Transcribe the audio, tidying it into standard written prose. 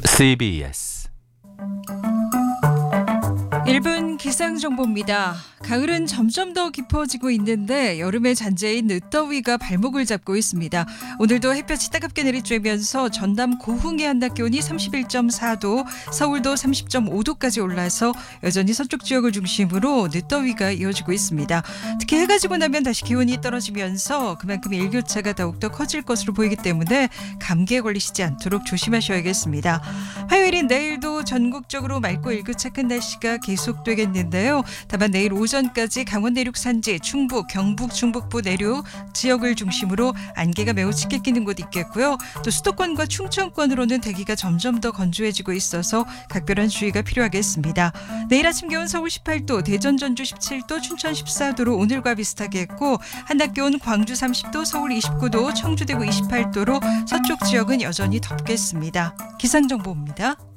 CBS 1분 기상정보입니다. 가을은 점점 더 깊어지고 있는데 여름의 잔재인 늦더위가 발목을 잡고 있습니다. 오늘도 햇볕이 따갑게 내리쬐면서 전남 고흥의 한낮 기온이 31.4도, 서울도 30.5도까지 올라서 여전히 서쪽 지역을 중심으로 늦더위가 이어지고 있습니다. 특히 해가 지고 나면 다시 기온이 떨어지면서 그만큼 일교차가 더욱더 커질 것으로 보이기 때문에 감기에 걸리시지 않도록 조심하셔야겠습니다. 화요일인 내일도 전국적으로 맑고 일교차 큰 날씨가 계속되겠는데요. 다만 내일 오전까지 강원 내륙 산지, 충북, 경북, 중북부 내륙 지역을 중심으로 안개가 매우 짙게 끼는 곳 있겠고요. 또 수도권과 충청권으로는 대기가 점점 더 건조해지고 있어서 각별한 주의가 필요하겠습니다. 내일 아침 기온 서울 18도, 대전 전주 17도, 춘천 14도로 오늘과 비슷하겠고 한낮 기온 광주 30도, 서울 29도, 청주 대구 28도로 서쪽 지역은 여전히 덥겠습니다. 기상정보입니다.